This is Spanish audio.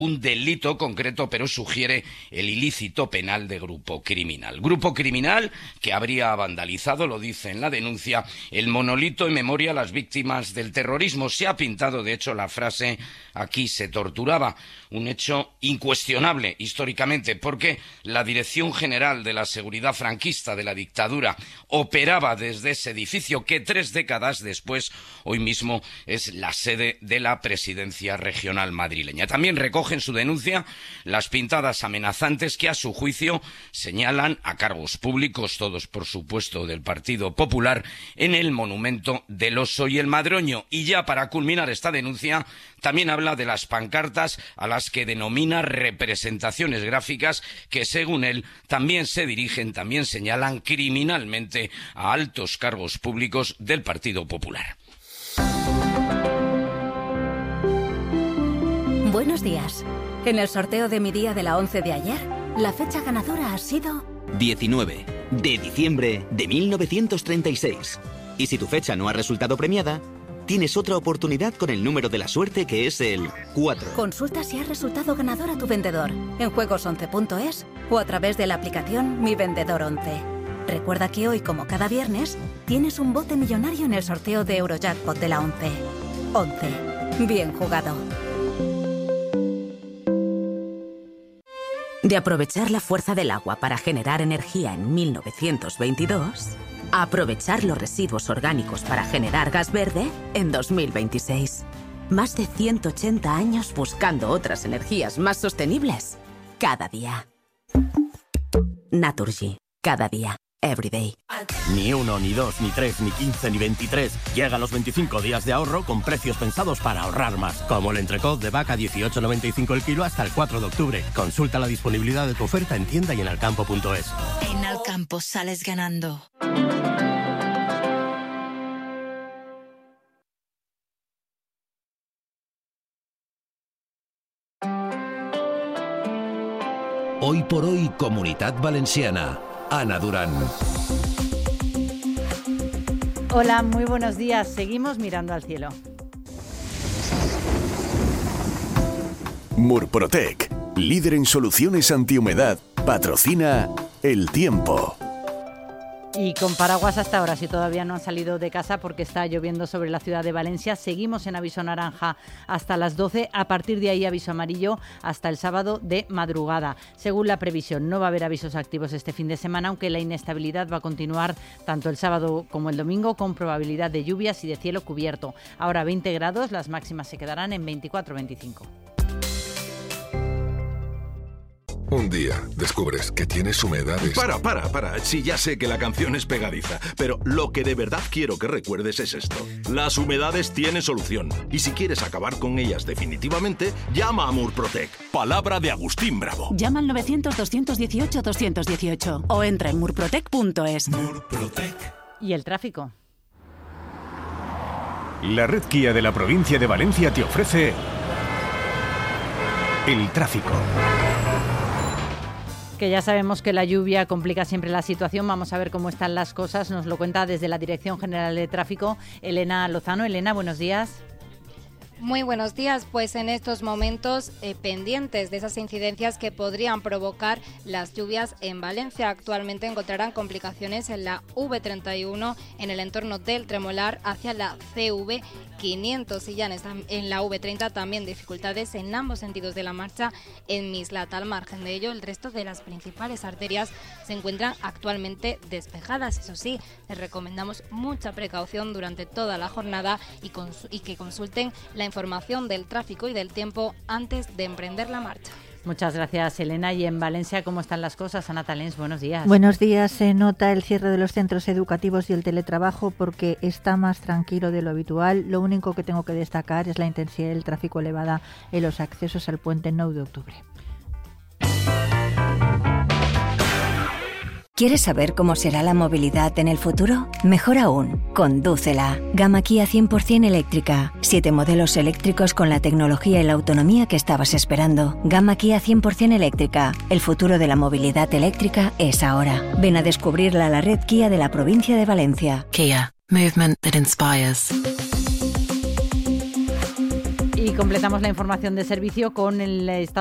un delito concreto, pero sugiere el ilícito penal de grupo criminal. Grupo criminal que habría vandalizado, lo dice en la denuncia, el monolito en memoria a las víctimas del terrorismo. Se ha pintado, de hecho, la frase «aquí se torturaba», un hecho incuestionable históricamente, porque la Dirección General de la Seguridad Franquista de la dictadura operaba desde ese edificio que 3 décadas después, hoy mismo, es la sede de la Presidencia Regional madrileña. También recoge en su denuncia las pintadas amenazantes que, a su juicio, señalan a cargos públicos, todos por supuesto del Partido Popular, en el monumento del Oso y el Madroño. Y ya para culminar esta denuncia, también habla de las pancartas a las que denomina representaciones gráficas que, según él, también señalan criminalmente a altos cargos públicos del Partido Popular. Buenos días. En el sorteo de mi día de la 11 de ayer, la fecha ganadora ha sido 19 de diciembre de 1936. Y si tu fecha no ha resultado premiada, tienes otra oportunidad con el número de la suerte, que es el 4. Consulta si has resultado ganador a tu vendedor en juegos11.es o a través de la aplicación Mi Vendedor 11. Recuerda que hoy, como cada viernes, tienes un bote millonario en el sorteo de Eurojackpot de la 11. 11. Bien jugado. De aprovechar la fuerza del agua para generar energía en 1922, a aprovechar los residuos orgánicos para generar gas verde en 2026. Más de 180 años buscando otras energías más sostenibles cada día. Naturgy. Cada día. Everyday. Ni 1, ni 2, ni 3, ni 15, ni 23. Llegan los 25 días de ahorro con precios pensados para ahorrar más. Como el entrecot de vaca 18,95 el kilo hasta el 4 de octubre. Consulta la disponibilidad de tu oferta en tienda y en alcampo.es. En Alcampo sales ganando. Hoy por hoy, Comunitat Valenciana. Ana Durán. Hola, muy buenos días. Seguimos mirando al cielo. Murprotec, líder en soluciones antihumedad, patrocina El Tiempo. Y con paraguas hasta ahora, si todavía no han salido de casa porque está lloviendo sobre la ciudad de Valencia. Seguimos en aviso naranja hasta las 12. A partir de ahí, aviso amarillo hasta el sábado de madrugada. Según la previsión, no va a haber avisos activos este fin de semana, aunque la inestabilidad va a continuar tanto el sábado como el domingo, con probabilidad de lluvias y de cielo cubierto. Ahora 20 grados, las máximas se quedarán en 24-25. Un día descubres que tienes humedades. Para. Sí, ya sé que la canción es pegadiza, pero lo que de verdad quiero que recuerdes es esto. Las humedades tienen solución. Y si quieres acabar con ellas definitivamente, llama a Murprotec. Palabra de Agustín Bravo. Llama al 900-218-218 o entra en murprotec.es. Murprotec. ¿Y el tráfico? La red Kia de la provincia de Valencia te ofrece el tráfico. Que ya sabemos que la lluvia complica siempre la situación. Vamos a ver cómo están las cosas. Nos lo cuenta desde la Dirección General de Tráfico, Elena Lozano. Elena, buenos días. Muy buenos días, pues en estos momentos pendientes de esas incidencias que podrían provocar las lluvias en Valencia. Actualmente encontrarán complicaciones en la V31 en el entorno del Tremolar hacia la CV500 y ya en la V30 también dificultades en ambos sentidos de la marcha en Mislata. Al margen de ello, el resto de las principales arterias se encuentran actualmente despejadas. Eso sí, les recomendamos mucha precaución durante toda la jornada y que consulten la información del tráfico y del tiempo antes de emprender la marcha. Muchas gracias, Elena. Y en Valencia, ¿cómo están las cosas? Ana Talens, buenos días. Buenos días. Se nota el cierre de los centros educativos y el teletrabajo porque está más tranquilo de lo habitual. Lo único que tengo que destacar es la intensidad del tráfico elevada en los accesos al puente 9 de octubre. ¿Quieres saber cómo será la movilidad en el futuro? Mejor aún, condúcela. Gama Kia 100% eléctrica. 7 modelos eléctricos con la tecnología y la autonomía que estabas esperando. Gama Kia 100% eléctrica. El futuro de la movilidad eléctrica es ahora. Ven a descubrirla a la red Kia de la provincia de Valencia. Kia. Movement that inspires. Y Y completamos la información de servicio con el estado